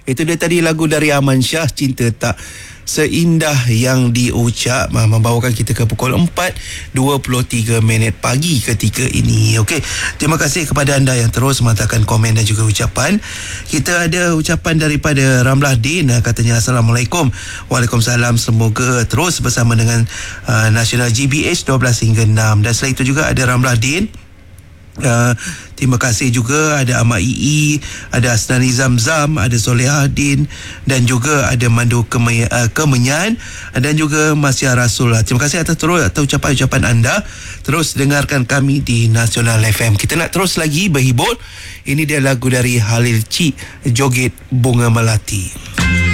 Itu dia tadi lagu dari Aman Shah, Cinta Tak Seindah Yang Diucap, membawakan kita ke pukul 4.23 pagi ketika ini. Okey, terima kasih kepada anda yang terus menghantarkan komen dan juga ucapan. Kita ada ucapan daripada Ramlah Din, katanya Assalamualaikum. Waalaikumsalam, semoga terus bersama dengan Nasional GBH 12 hingga 6. Dan selain itu juga ada Ramlah Din, terima kasih juga ada Ahmad Ii, ada Asnani Zamzam, ada Solehadin dan juga ada Mandu Kemenyan dan juga Masya Rasul. Terima kasih atas ucapan-ucapan anda. Terus dengarkan kami di Nasional FM. Kita nak terus lagi berhibur. Ini dia lagu dari Halil Cik, Joget Bunga Melati.